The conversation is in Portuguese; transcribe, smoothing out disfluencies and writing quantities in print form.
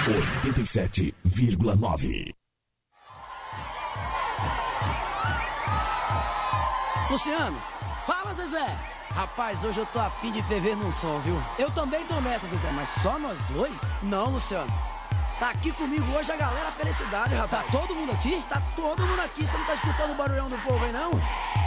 87,9. Luciano, fala, Zezé. Rapaz, hoje eu tô afim de ferver num som, viu? Eu também tô nessa, Zezé, mas só nós dois? Não, Luciano. Tá aqui comigo hoje a galera Felicidade, rapaz. Tá todo mundo aqui? Tá todo mundo aqui. Você não tá escutando o barulhão do povo aí, não?